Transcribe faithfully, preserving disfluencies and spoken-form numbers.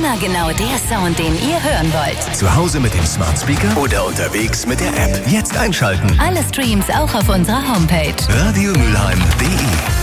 Immer genau der Sound, den ihr hören wollt. Zu Hause mit dem Smart Speaker oder unterwegs mit der App. Jetzt einschalten. Alle Streams auch auf unserer Homepage. radio mülheim punkt de